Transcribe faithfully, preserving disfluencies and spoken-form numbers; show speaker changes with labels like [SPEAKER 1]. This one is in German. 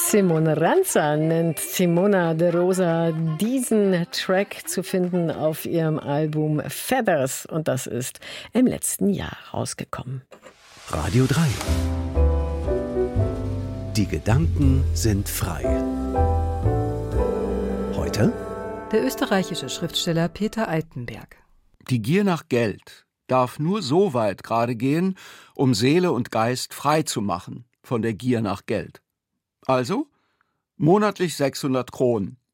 [SPEAKER 1] Simone Ranzer nennt Simona de Rosa diesen Track zu finden auf ihrem Album Feathers. Und das ist im letzten Jahr rausgekommen.
[SPEAKER 2] Radio drei. Die Gedanken sind frei. Heute
[SPEAKER 3] der österreichische Schriftsteller Peter Altenberg.
[SPEAKER 4] Die Gier nach Geld darf nur so weit gerade gehen, um Seele und Geist frei zu machen von der Gier nach Geld. Also monatlich sechshundert Kronen.